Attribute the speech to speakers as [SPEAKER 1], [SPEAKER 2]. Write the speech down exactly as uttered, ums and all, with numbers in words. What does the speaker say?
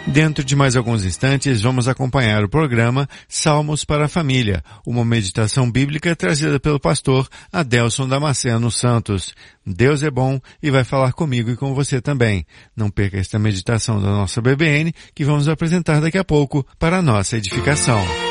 [SPEAKER 1] Dentro de mais alguns instantes, vamos acompanhar o programa Salmos para a Família, uma meditação bíblica trazida pelo pastor Adelson Damasceno Santos. Deus é bom e vai falar comigo e com você também. Não perca esta meditação da nossa B B N, que vamos apresentar daqui a pouco para a nossa edificação.